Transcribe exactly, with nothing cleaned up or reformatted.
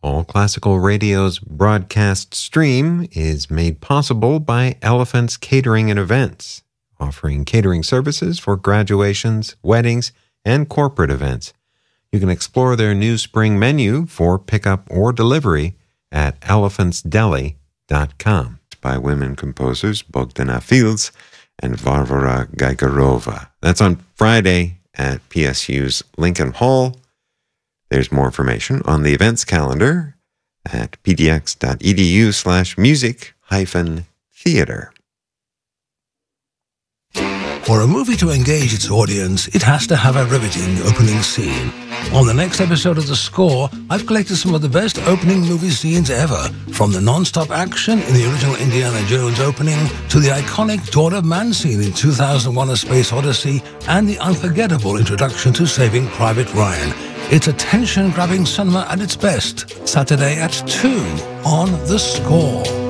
All Classical Radio's broadcast stream is made possible by Elephant's Catering and Events, offering catering services for graduations, weddings, and corporate events. You can explore their new spring menu for pickup or delivery at elephants deli dot com. By women composers Bogdana Fields and Varvara Gaigarova. That's on Friday at P S U's Lincoln Hall. There's more information on the events calendar at pdx.edu slash music hyphen theater. For a movie to engage its audience, it has to have a riveting opening scene. On the next episode of The Score, I've collected some of the best opening movie scenes ever, from the non-stop action in the original Indiana Jones opening to the iconic Dawn of Man scene in two thousand one: A Space Odyssey and the unforgettable introduction to Saving Private Ryan. It's attention-grabbing cinema at its best. Saturday at two on The Score.